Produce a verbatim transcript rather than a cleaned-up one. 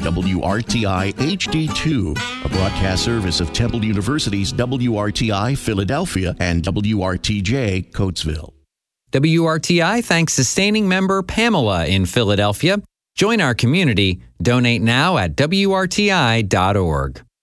W R T I H D two, a broadcast service of Temple University's W R T I Philadelphia and W R T J Coatesville. W R T I thanks sustaining member Pamela in Philadelphia. Join our community. Donate now at W R T I dot org.